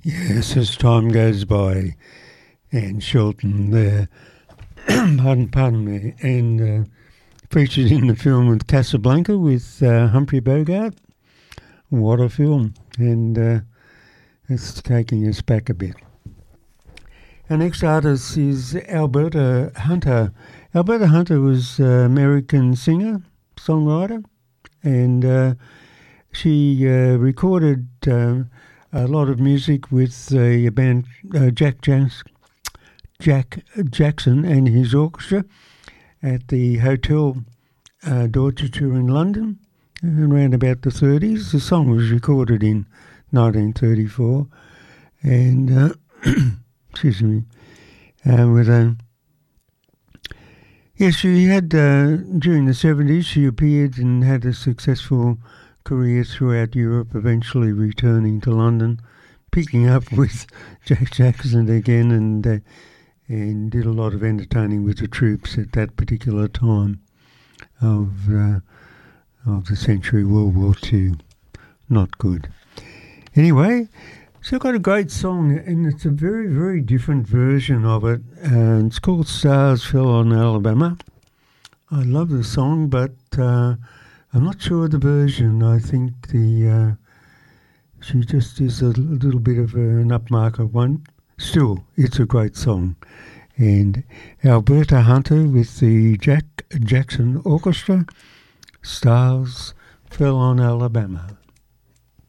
Yes, as time goes by, and Shelton there, pardon me, and featured in the film with Casablanca with Humphrey Bogart. What a film, and it's taking us back a bit. Our next artist is Alberta Hunter. Alberta Hunter was an American singer, songwriter, and she recorded a lot of music with the band Jack Jackson and his orchestra at the Hotel Deutsche Tour in London around about the 30s. The song was recorded in 1934 and excuse me, with a yes, she had during the 70s she appeared and had a successful career throughout Europe, eventually returning to London, picking up with Jack Jackson again, and did a lot of entertaining with the troops at that particular time of the century, World War II. Not good. Anyway, so I've got a great song, and it's a very, very different version of it, and it's called Stars Fell on Alabama. I love the song, but I'm not sure of the version. I think she just is a little bit of an upmarket one. Still, it's a great song. And Alberta Hunter with the Jack Jackson Orchestra, Stars Fell on Alabama.